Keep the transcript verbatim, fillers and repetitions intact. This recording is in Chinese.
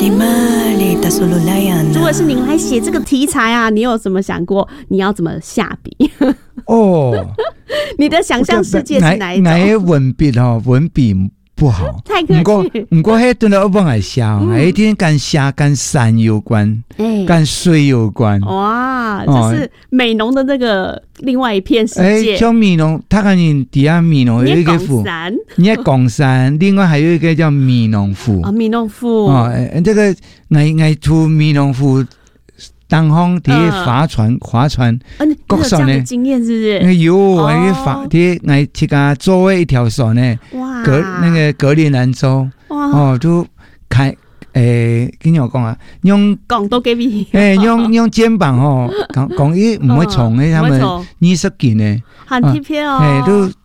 如果是您来写这个题材啊，你有怎么想过你要怎么下笔？ 哦， 你的想象世界是哪一种？ 哪一文笔哦，文笔不好， 太客气。 不过不过，迄段我帮来写，迄天跟虾跟山有关， 欸、 跟水有关。 哇，这是美浓的那个另外一片世界。 哎，像美浓，他看你底下美浓有一个府，你在拱山，另外还有一个叫美浓府。 啊，美浓府。 哦，哎，这个爱爱出美浓府。当方伫划船，划船， 嗯，有这样的经验是不是？ 哎呦，迄划伫爱去甲周围一条船呢，格那个格陵兰州，哦，就开诶，跟我讲啊，用讲都给你， 诶，用用肩膀哦，讲讲伊唔会冲诶，他们二十斤呢， 很贴片哦， 诶，都。